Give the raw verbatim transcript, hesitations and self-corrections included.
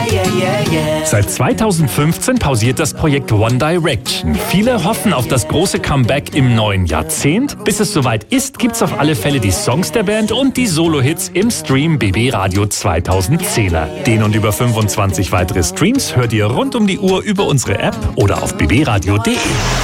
yeah, yeah, yeah. Seit zweitausendfünfzehn pausiert das Projekt One Direction. Viele hoffen auf das große Comeback im neuen Jahrzehnt. Bis es soweit ist, gibt's auf alle Fälle die Songs der Band und die Solo-Hits im Stream B B Radio zweitausendzehner. Den und über fünfundzwanzig weitere Streams hört ihr rund um die Uhr über unsere App oder auf b b radio punkt d e.